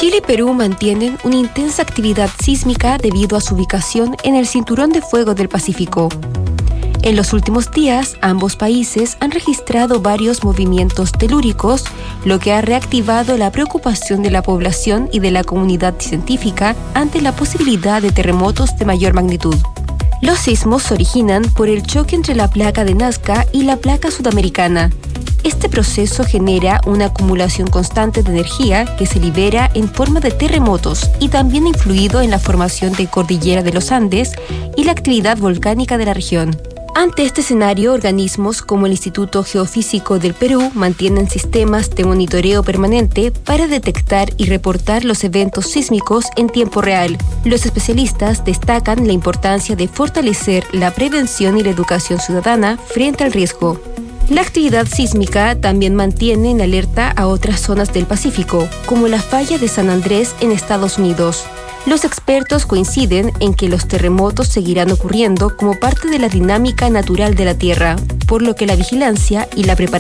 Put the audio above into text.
Chile y Perú mantienen una intensa actividad sísmica debido a su ubicación en el cinturón de fuego del Pacífico. En los últimos días, ambos países han registrado varios movimientos telúricos, lo que ha reactivado la preocupación de la población y de la comunidad científica ante la posibilidad de terremotos de mayor magnitud. Los sismos se originan por el choque entre la placa de Nazca y la placa sudamericana. Este proceso genera una acumulación constante de energía que se libera en forma de terremotos y también ha influido en la formación de cordillera de los Andes y la actividad volcánica de la región. Ante este escenario, organismos como el Instituto Geofísico del Perú mantienen sistemas de monitoreo permanente para detectar y reportar los eventos sísmicos en tiempo real. Los especialistas destacan la importancia de fortalecer la prevención y la educación ciudadana frente al riesgo. La actividad sísmica también mantiene en alerta a otras zonas del Pacífico, como la falla de San Andrés en Estados Unidos. Los expertos coinciden en que los terremotos seguirán ocurriendo como parte de la dinámica natural de la Tierra, por lo que la vigilancia y la preparación